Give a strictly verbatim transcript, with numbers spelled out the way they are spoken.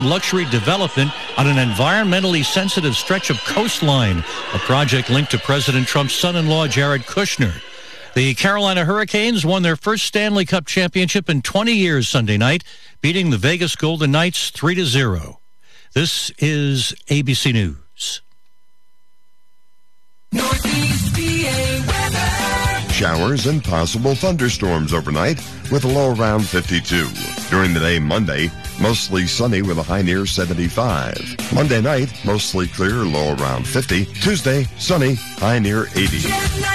luxury development on an environmentally sensitive stretch of coastline, a project linked to President Trump's son-in-law, Jared Kushner. The Carolina Hurricanes won their first Stanley Cup championship in twenty years Sunday night, beating the Vegas Golden Knights three to zero. This is A B C News. Northeast P A weather. Showers and possible thunderstorms overnight with a low around fifty-two. During the day Monday, mostly sunny with a high near seventy-five. Monday night, mostly clear, low around fifty. Tuesday, sunny, high near eighty.